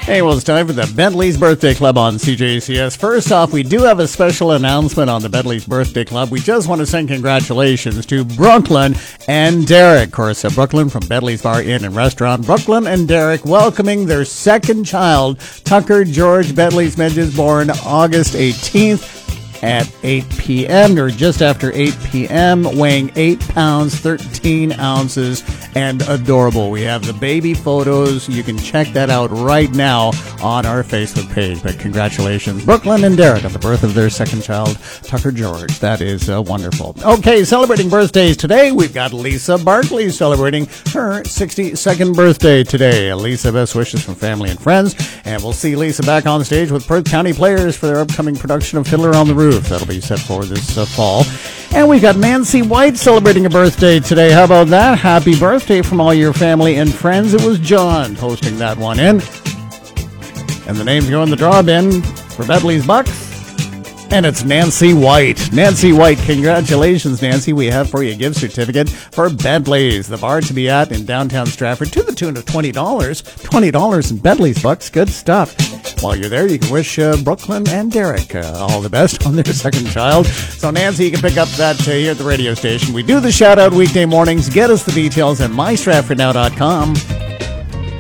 Hey, well, it's time for the Bentley's Birthday Club on CJCS. First off, we do have a special announcement on the Bentley's Birthday Club. We just want to send congratulations to Brooklyn and Derek. Of course, Brooklyn from Bentley's Bar Inn and Restaurant. Brooklyn and Derek welcoming their second child, Tucker George Bentley Smedges, born August 18th. At 8 p.m. or just after 8 p.m., weighing 8 pounds, 13 ounces, and adorable. We have the baby photos. You can check that out right now on our Facebook page. But congratulations, Brooklyn and Derek, on the birth of their second child, Tucker George. That is wonderful. Okay, celebrating birthdays today, we've got Lisa Barkley celebrating her 62nd birthday today. Lisa, best wishes from family and friends. And we'll see Lisa back on stage with Perth County Players for their upcoming production of Fiddler on the Roof. That'll be set for this fall. And we've got Nancy White celebrating a birthday today. How about that? Happy birthday from all your family and friends. It was John posting that one in. And the names go in the draw bin for Bentley's Bucks. And it's Nancy White. Nancy White, congratulations, Nancy. We have for you a gift certificate for Bentley's, the bar to be at in downtown Stratford, to the tune of $20. $20 in Bentley's Bucks. Good stuff. While you're there, you can wish Brooklyn and Derek all the best on their second child. So, Nancy, you can pick up that here at the radio station. We do the shout-out weekday mornings. Get us the details at mystratfordnow.com.